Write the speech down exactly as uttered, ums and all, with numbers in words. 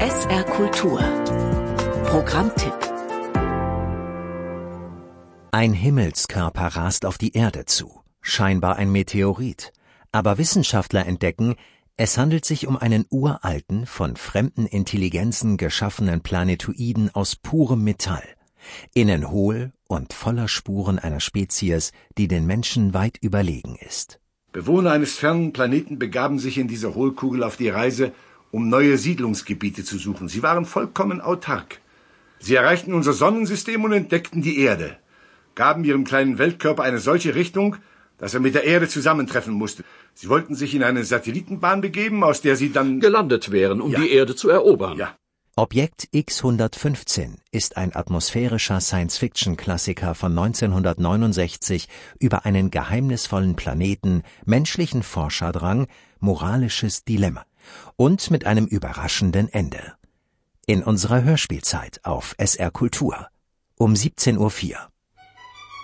S R Kultur Programmtipp. Ein Himmelskörper rast auf die Erde zu, scheinbar ein Meteorit. Aber Wissenschaftler entdecken, es handelt sich um einen uralten, von fremden Intelligenzen geschaffenen Planetoiden aus purem Metall. Innen hohl und voller Spuren einer Spezies, die den Menschen weit überlegen ist. Bewohner eines fernen Planeten begaben sich in diese Hohlkugel auf die Reise, um neue Siedlungsgebiete zu suchen. Sie waren vollkommen autark. Sie erreichten unser Sonnensystem und entdeckten die Erde, gaben ihrem kleinen Weltkörper eine solche Richtung, dass er mit der Erde zusammentreffen musste. Sie wollten sich in eine Satellitenbahn begeben, aus der sie dann gelandet wären, um ja. die Erde zu erobern. Ja. Objekt X hundertfünfzehn ist ein atmosphärischer Science-Fiction-Klassiker von neunzehnhundertneunundsechzig über einen geheimnisvollen Planeten, menschlichen Forscherdrang, moralisches Dilemma und mit einem überraschenden Ende. In unserer Hörspielzeit auf S R Kultur um siebzehn Uhr vier.